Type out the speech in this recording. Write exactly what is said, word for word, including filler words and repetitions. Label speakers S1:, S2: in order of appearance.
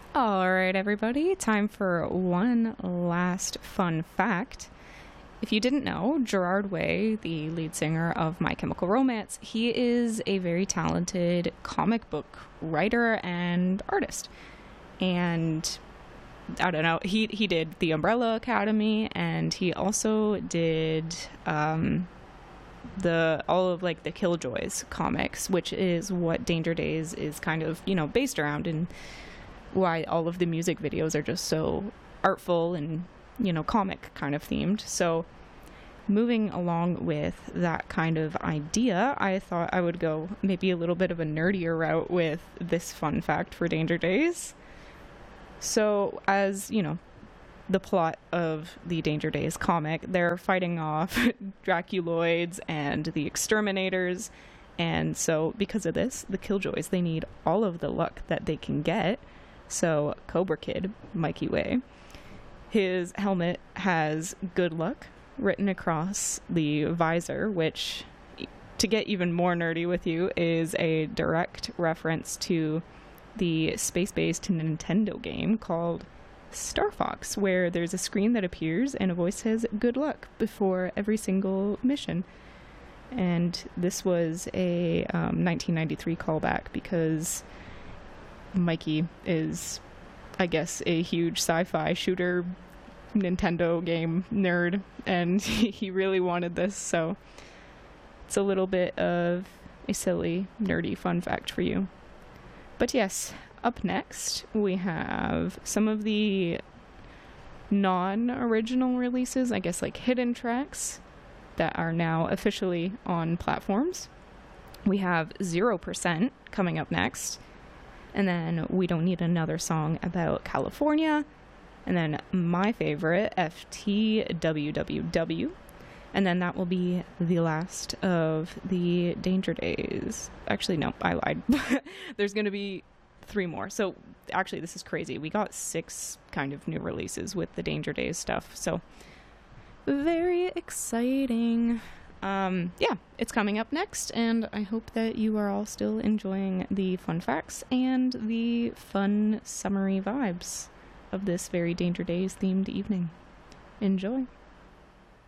S1: All right, everybody, time for one last fun fact. If you didn't know, Gerard Way, the lead singer of My Chemical Romance, he is a very talented comic book writer and artist. And I don't know, he he did the Umbrella Academy, and he also did um, the all of like the Killjoys comics, which is what Danger Days is kind of, you know, based around, and why all of the music videos are just so artful and, you know, comic kind of themed. So moving along with that kind of idea, I thought I would go maybe a little bit of a nerdier route with this fun fact for Danger Days. So, as you know, the plot of the Danger Days comic, they're fighting off Draculoids and the Exterminators. And so because of this, the Killjoys, they need all of the luck that they can get. So Cobra Kid, Mikey Way, his helmet has good luck written across the visor, which, to get even more nerdy with you, is a direct reference to the space-based Nintendo game called Star Fox, where there's a screen that appears and a voice says good luck before every single mission. And this was a um, nineteen ninety-three callback because Mikey is, I guess, a huge sci-fi shooter Nintendo game nerd, and he really wanted this, so it's a little bit of a silly, nerdy fun fact for you. But yes, up next we have some of the non-original releases, I guess like hidden tracks, that are now officially on platforms. We have zero percent coming up next. And then We Don't Need Another Song About California. And then my favorite, F T W W W. And then that will be the last of the Danger Days. Actually, no, I lied. There's going to be three more. So actually, this is crazy. We got six kind of new releases with the Danger Days stuff. So very exciting. Um, yeah, it's coming up next, and I hope that you are all still enjoying the fun facts and the fun summery vibes of this very Danger Days themed evening. Enjoy.